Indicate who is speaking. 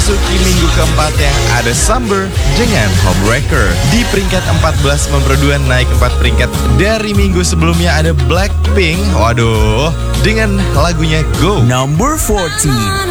Speaker 1: memasuki minggu keempat yang ada Summer dengan Homewrecker. Di peringkat 14 memperduan naik 4 peringkat dari minggu sebelumnya ada Blackpink. Waduh, dengan lagunya Go.
Speaker 2: Number 14.